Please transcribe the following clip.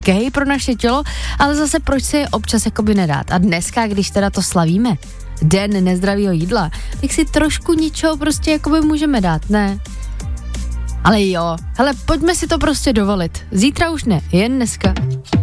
okej pro naše tělo, ale zase proč si je občas jakoby nedát. A dneska, když teda to slavíme, den nezdravého jídla, tak si trošku něčeho prostě jakoby můžeme dát, ne? Ale jo, hele, pojďme si to prostě dovolit. Zítra už ne, jen dneska.